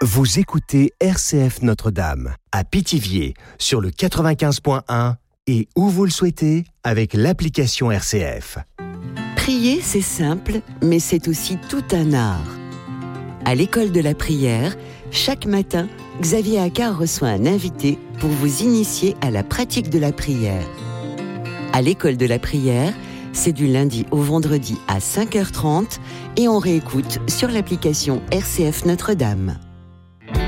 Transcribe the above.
Vous écoutez RCF Notre-Dame à Pithiviers sur le 95.1 et où vous le souhaitez avec l'application RCF. Prier, c'est simple, mais c'est aussi tout un art. À l'école de la prière, chaque matin, Xavier Accard reçoit un invité pour vous initier à la pratique de la prière. À l'école de la prière, c'est du lundi au vendredi à 5h30 et on réécoute sur l'application RCF Notre-Dame.